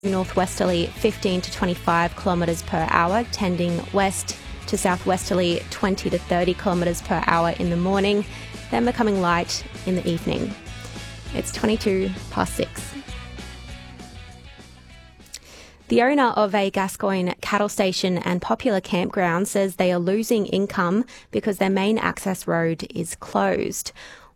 northwesterly 15 to 25 kilometres per hour, tending west to southwesterly 20 to 30 kilometres per hour in the morning, then becoming light in the evening. It's 6:22. The owner of a Gascoyne cattle station and popular campground says they are losing income because their main access road is closed.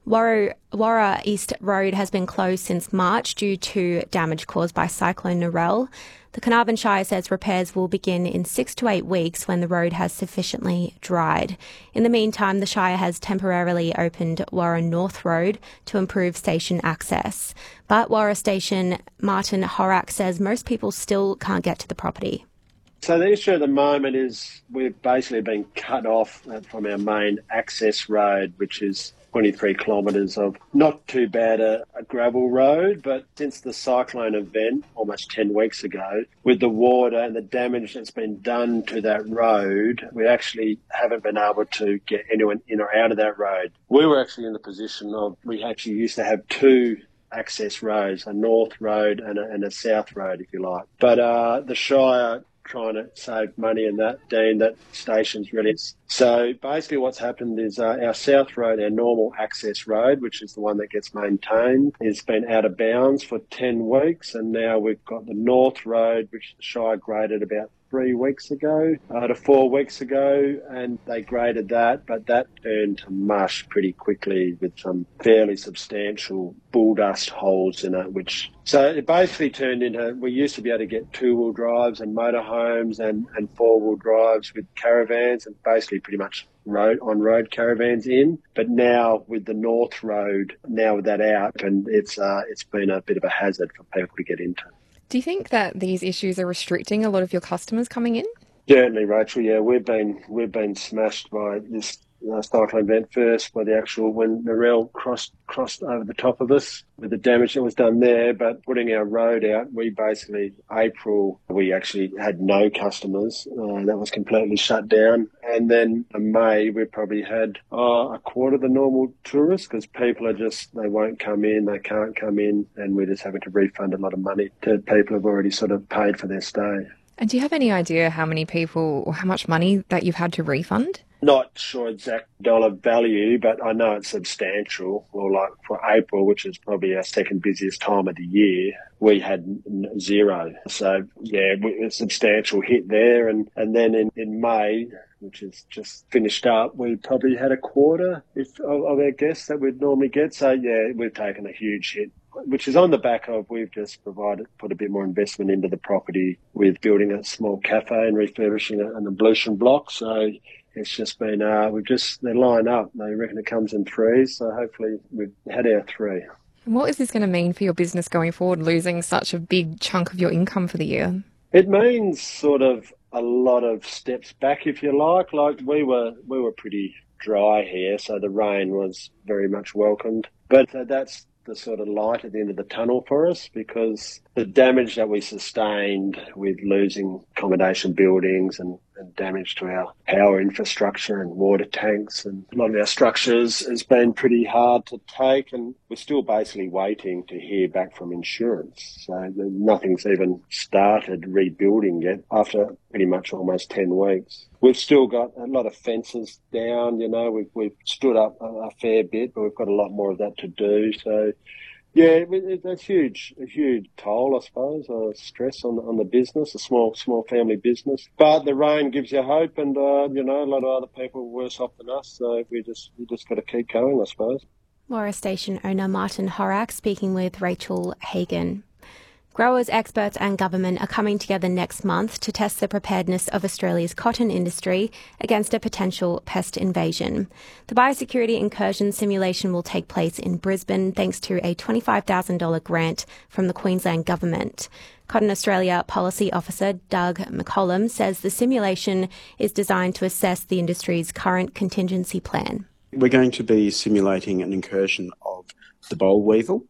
Warra East Road has been closed since March due to damage caused by Cyclone Narelle. The Carnarvon Shire says repairs will begin in 6 to 8 weeks when the road has sufficiently dried. In the meantime, the Shire has temporarily opened Warra North Road to improve station access. But Warra Station Martin Horak says most people still can't get to the property. So the issue at the moment is we've basically been cut off from our main access road, which is 23 kilometres of not too bad a gravel road, but since the cyclone event almost 10 weeks ago, with the water and the damage that's been done to that road, we actually haven't been able to get anyone in or out of that road. We were actually in the position of, we actually used to have two access roads, a north road and a south road, if you like. But the Shire trying to save money and that, Dean, that station's really... So basically what's happened is our south road, our normal access road, which is the one that gets maintained, has been out of bounds for 10 weeks, and now we've got the north road, which the Shire graded about 3 weeks ago to 4 weeks ago, and they graded that, but that turned to mush pretty quickly with some fairly substantial bull dust holes in it, which... So it basically turned into, we used to be able to get two-wheel drives and motorhomes and four-wheel drives with caravans and basically pretty much on-road caravans in. But now with the North Road, now with that out, and it's been a bit of a hazard for people to get into. Do you think that these issues are restricting a lot of your customers coming in? Certainly, Rachel. Yeah, we've been smashed by this cyclone event first, by the actual when Narelle crossed over the top of us with the damage that was done there. But putting our road out, we basically April we actually had no customers. That was completely shut down. And then in May we probably had a quarter of the normal tourists because people are they won't come in, they can't come in, and we're just having to refund a lot of money to people who've already sort of paid for their stay. And do you have any idea how many people or how much money that you've had to refund? Not sure exact dollar value, but I know it's substantial. Well, like for April, which is probably our second busiest time of the year, we had zero. So, yeah, a substantial hit there. And then in May, which is just finished up, we probably had a quarter of our guests that we'd normally get. So, yeah, we've taken a huge hit, which is on the back of we've just put a bit more investment into the property with building a small cafe and refurbishing an ablution block. So it's just been, they line up. They reckon it comes in threes. So hopefully we've had our three. And what is this going to mean for your business going forward, losing such a big chunk of your income for the year? It means sort of a lot of steps back, if you like. Like we were pretty dry here, so the rain was very much welcomed. But that's the sort of light at the end of the tunnel for us, because the damage that we sustained with losing accommodation buildings and damage to our power infrastructure and water tanks and a lot of our structures has been pretty hard to take, and we're still basically waiting to hear back from insurance. So nothing's even started rebuilding yet after pretty much almost 10 weeks. We've still got a lot of fences down, we've stood up a fair bit, but we've got a lot more of that to do. So yeah, it's a huge toll, I suppose, stress on the business, a small family business. But the rain gives you hope, and a lot of other people are worse off than us. So we just got to keep going, I suppose. Warra Station owner Martin Horak speaking with Rachel Hagan. Growers, experts and government are coming together next month to test the preparedness of Australia's cotton industry against a potential pest invasion. The biosecurity incursion simulation will take place in Brisbane thanks to a $25,000 grant from the Queensland Government. Cotton Australia Policy Officer Doug McCollum says the simulation is designed to assess the industry's current contingency plan. We're going to be simulating an incursion of the boll weevil.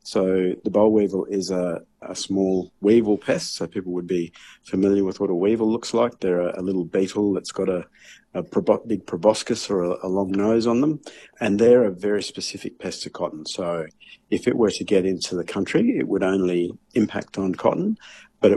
So the boll weevil is a small weevil pest, so people would be familiar with what a weevil looks like. They're a little beetle that's got a big proboscis or a long nose on them, and they're a very specific pest to cotton. So if it were to get into the country, it would only impact on cotton,